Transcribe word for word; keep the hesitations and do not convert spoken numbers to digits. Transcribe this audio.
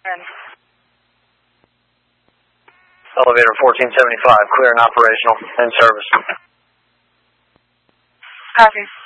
Elevator fourteen seventy-five, clear and operational, in service. Copy.